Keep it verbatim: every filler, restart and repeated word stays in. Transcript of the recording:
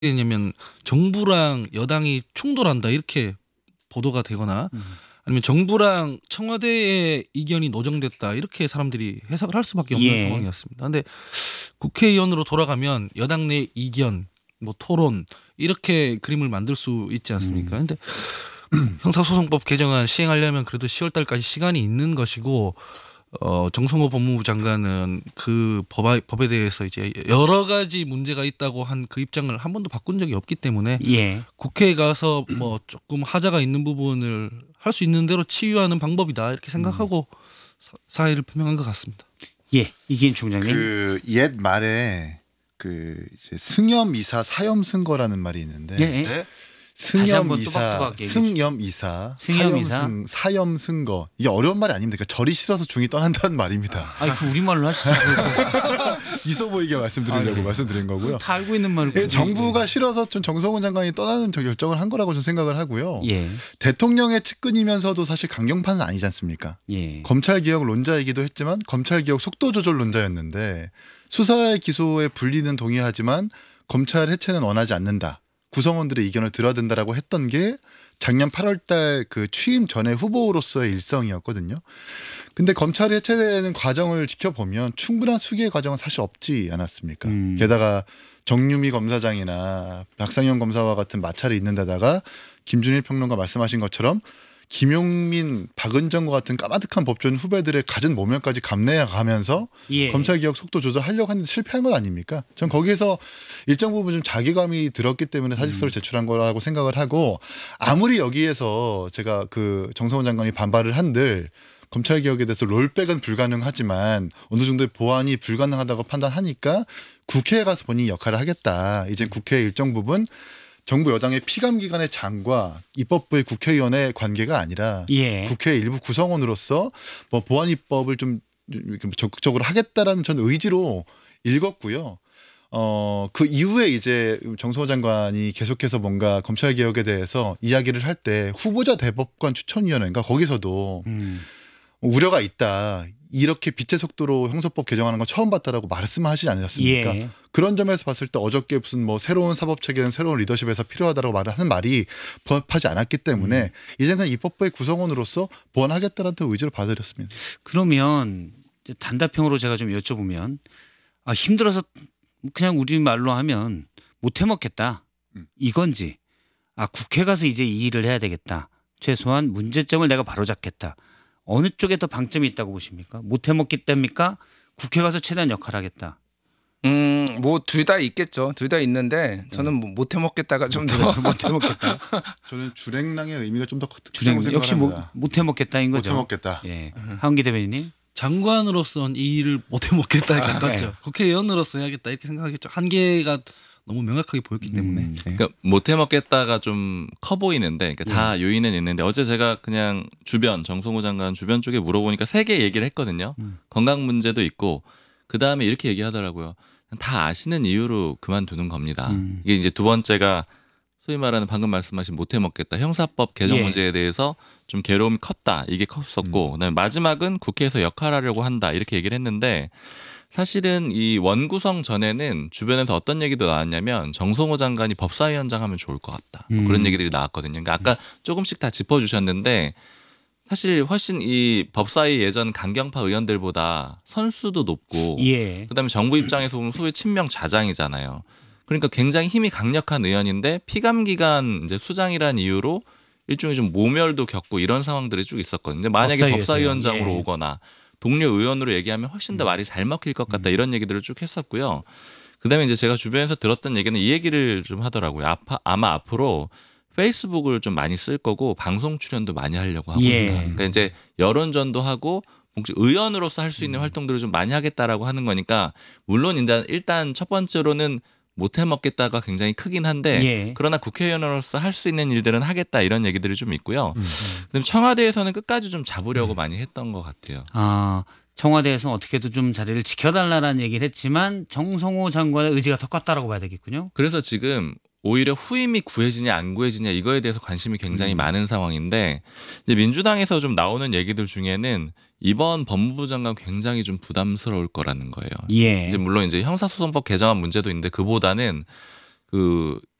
왜냐면 정부랑 여당이 충돌한다 이렇게 보도가 되거나 음. 아니면 정부랑 청와대의 이견이 노정됐다 이렇게 사람들이 해석을 할 수밖에 없는 예. 상황이었습니다. 그런데 국회의원으로 돌아가면 여당 내 이견, 뭐 토론 이렇게 그림을 만들 수 있지 않습니까? 그런데 음. 형사소송법 개정안 시행하려면 그래도 시월 달까지 시간이 있는 것이고 어, 정성호 법무부 장관은 그 법에, 법에 대해서 이제 여러 가지 문제가 있다고 한 그 입장을 한 번도 바꾼 적이 없기 때문에 예. 국회에 가서 뭐 조금 하자가 있는 부분을 할 수 있는 대로 치유하는 방법이다 이렇게 생각하고 음. 사의를 표명한 것 같습니다. 예, 이기인 총장님. 그 옛 말에 그 이제 승염이사 사염승거라는 말이 있는데 예. 네? 승염이사, 승염이사, 승염이사, 사염승거 이게 어려운 말이 아닙니다. 그러니까 절이 싫어서 중이 떠난다는 말입니다. 아니 그 우리말로 하시죠. 있어 보이게 말씀드리려고 아, 말씀드린 거고요. 다 알고 있는 말을. 예, 정부가 싫어서 좀 정성훈 장관이 떠나는 결정을 한 거라고 저는 생각을 하고요. 예. 대통령의 측근이면서도 사실 강경파는 아니지 않습니까? 예. 검찰개혁 론자이기도 했지만 검찰개혁 속도조절 론자였는데 수사의 기소에 분리는 동의하지만 검찰 해체는 원하지 않는다. 구성원들의 의견을 들어야 된다라고 했던 게 작년 팔월 달 그 취임 전에 후보로서의 일성이었거든요. 근데 검찰이 해체되는 과정을 지켜보면 충분한 수기의 과정은 사실 없지 않았습니까? 음. 게다가 정유미 검사장이나 박상현 검사와 같은 마찰이 있는 데다가 김준일 평론가 말씀하신 것처럼 김용민, 박은정과 같은 까마득한 법조인 후배들의 갖은 모면까지 감내해 가면서 예. 검찰개혁 속도 조절하려고 했는데 실패한 건 아닙니까? 전 거기에서 일정 부분 좀 자괴감이 들었기 때문에 사직서를 음. 제출한 거라고 생각을 하고 아무리 여기에서 제가 그 정성훈 장관이 반발을 한들 검찰개혁에 대해서 롤백은 불가능하지만 어느 정도의 보완이 불가능하다고 판단하니까 국회에 가서 본인이 역할을 하겠다. 이제 국회의 일정 부분 정부 여당의 피감기관의 장과 입법부의 국회의원의 관계가 아니라 예. 국회의 일부 구성원으로서 뭐 보안 입법을 좀 적극적으로 하겠다라는 전 의지로 읽었고요. 어, 그 이후에 이제 정성호 장관이 계속해서 뭔가 검찰 개혁에 대해서 이야기를 할 때 후보자 대법관 추천위원회인가 거기서도 음. 우려가 있다. 이렇게 빛의 속도로 형사법 개정하는 건 처음 봤다라고 말씀하시지 않으셨습니까? 예. 그런 점에서 봤을 때 어저께 무슨 뭐 새로운 사법 체계는 새로운 리더십에서 필요하다고 말하는 말이 부합하지 않았기 때문에 음. 이제는 입법부의 구성원으로서 보완하겠다는 의지로 받아들였습니다. 그러면 단답형으로 제가 좀 여쭤보면 아, 힘들어서 그냥 우리 말로 하면 못 해먹겠다 음. 이건지 아 국회 가서 이제 이 일을 해야 되겠다. 최소한 문제점을 내가 바로잡겠다. 어느 쪽에 더 방점이 있다고 보십니까? 못 해먹기 때입니까? 국회 가서 최대한 역할을 하겠다. 음, 뭐 둘 다 있겠죠. 둘 다 있는데 저는 뭐 못 해먹겠다가 좀 더 못 해먹겠다. 저는 주랭랑의 의미가 좀 더 주랭 크다고 역시 생각합니다. 못 해먹겠다인 거죠. 못 해먹겠다. 예, 하은기 대변인님. 장관으로서는 이 일을 못 해먹겠다에 가깝죠. 아, 네. 국회의원으로서 해야겠다 이렇게 생각하겠죠. 한계가 너무 명확하게 보였기 때문에. 음. 그러니까 못 해먹겠다가 좀 커 보이는데 그러니까 다 예. 요인은 있는데 어제 제가 그냥 주변 정성호 장관 주변 쪽에 물어보니까 세 개 얘기를 했거든요. 음. 건강 문제도 있고 그다음에 이렇게 얘기하더라고요. 다 아시는 이유로 그만두는 겁니다. 음. 이게 이제 두 번째가 소위 말하는 방금 말씀하신 못 해먹겠다. 형사법 개정 예. 문제에 대해서 좀 괴로움이 컸다. 이게 컸었고 음. 그다음에 마지막은 국회에서 역할하려고 한다. 이렇게 얘기를 했는데 사실은 이 원구성 전에는 주변에서 어떤 얘기도 나왔냐면 정성호 장관이 법사위원장 하면 좋을 것 같다. 음. 그런 얘기들이 나왔거든요. 그러니까 아까 조금씩 다 짚어주셨는데 사실 훨씬 이 법사위 예전 강경파 의원들보다 선수도 높고 예. 그다음에 정부 입장에서 보면 소위 친명 좌장이잖아요. 그러니까 굉장히 힘이 강력한 의원인데 피감기관 이제 수장이란 이유로 일종의 좀 모멸도 겪고 이런 상황들이 쭉 있었거든요. 만약에 법사위에서요. 법사위원장으로 예. 오거나 동료 의원으로 얘기하면 훨씬 더 말이 잘 먹힐 것 같다 이런 얘기들을 쭉 했었고요. 그다음에 이제 제가 주변에서 들었던 얘기는 이 얘기를 좀 하더라고요. 아파, 아마 앞으로 페이스북을 좀 많이 쓸 거고 방송 출연도 많이 하려고 하고 예. 있다. 그러니까 이제 여론전도 하고 혹시 의원으로서 할 수 있는 음. 활동들을 좀 많이 하겠다라고 하는 거니까 물론 일단 일단 첫 번째로는 못 해먹겠다가 굉장히 크긴 한데 예. 그러나 국회의원으로서 할 수 있는 일들은 하겠다 이런 얘기들이 좀 있고요. 음. 그다음에 청와대에서는 끝까지 좀 잡으려고 음. 많이 했던 것 같아요. 아 청와대에서는 어떻게든 좀 자리를 지켜달라는 얘기를 했지만 정성호 장관의 의지가 더 컸다라고 봐야 되겠군요. 그래서 지금 오히려 후임이 구해지냐 안 구해지냐 이거에 대해서 관심이 굉장히 음. 많은 상황인데 이제 민주당에서 좀 나오는 얘기들 중에는 이번 법무부 장관 굉장히 좀 부담스러울 거라는 거예요. 예. 이제 물론 이제 형사소송법 개정안 문제도 있는데 그보다는 그